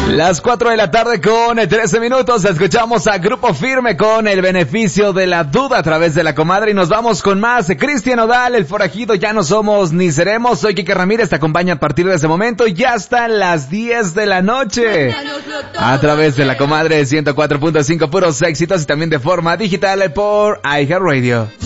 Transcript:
Las 4 de la tarde con 13 minutos, escuchamos a Grupo Firme con El Beneficio de la Duda a través de La Comadre y nos vamos con más. Cristian Odal, El Forajido, Ya no somos ni seremos. Soy Kike Ramírez, te acompaña a partir de ese momento y ya hasta las 10 de la noche. A través de La Comadre 104.5, puros éxitos y también de forma digital por iHeartRadio.